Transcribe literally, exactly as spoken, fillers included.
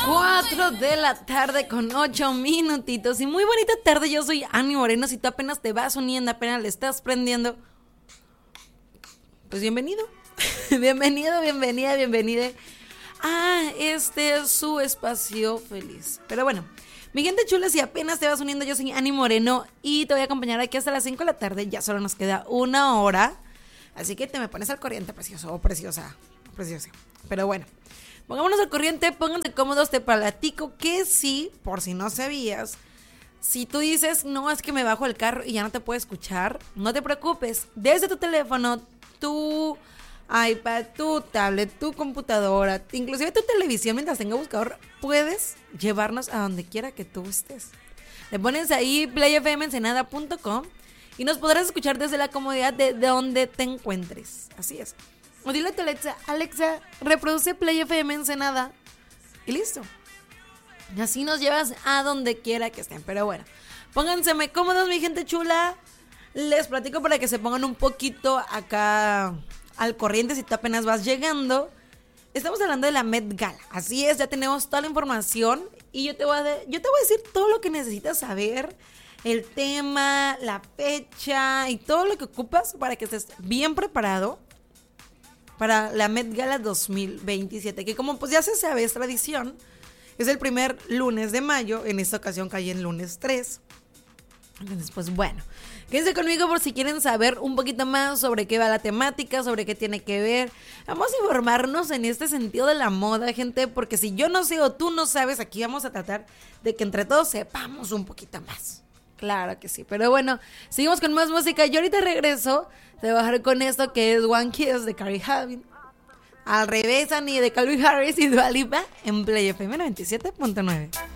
cuatro de la tarde con ocho minutitos. Y muy bonita tarde, yo soy Ani Moreno. Si tú apenas te vas uniendo, apenas le estás prendiendo, pues bienvenido. Bienvenido, bienvenida, bienvenida a este es su espacio feliz. Pero bueno, mi gente chula, si apenas te vas uniendo, yo soy Ani Moreno y te voy a acompañar aquí hasta las cinco de la tarde. Ya solo nos queda una hora, así que te me pones al corriente, precioso o preciosa, preciosa. Pero bueno, pongámonos al corriente, pónganse cómodos, te platico que sí, por si no sabías, si tú dices, no, es que me bajo el carro y ya no te puedo escuchar, no te preocupes, desde tu teléfono, tu iPad, tu tablet, tu computadora, inclusive tu televisión mientras tenga buscador, puedes llevarnos a donde quiera que tú estés. Le pones ahí play f m ensenada punto com y nos podrás escuchar desde la comodidad de, de donde te encuentres. Así es. O dile a tu Alexa, Alexa, reproduce Play F M Ensenada y listo. Y así nos llevas a donde quiera que estén. Pero bueno, pónganse cómodos, mi gente chula. Les platico para que se pongan un poquito acá al corriente si tú apenas vas llegando. Estamos hablando de la Met Gala. Así es, ya tenemos toda la información y yo te voy a, de, yo te voy a decir todo lo que necesitas saber, el tema, la fecha y todo lo que ocupas para que estés bien preparado para la Met Gala dos mil veintisiete, que como pues ya se sabe, es tradición, es el primer lunes de mayo. En esta ocasión cae en lunes tres. Entonces, pues bueno, quédense conmigo por si quieren saber un poquito más sobre qué va la temática, sobre qué tiene que ver. Vamos a informarnos en este sentido de la moda, gente, porque si yo no sé o tú no sabes, aquí vamos a tratar de que entre todos sepamos un poquito más. Claro que sí, pero bueno, seguimos con más música. Yo ahorita regreso, te voy a dejar con esto que es One Kiss de Carrie Harvin. Al revés, Annie, de Calvin Harris y Dua Lipa en Play F M noventa y siete punto nueve.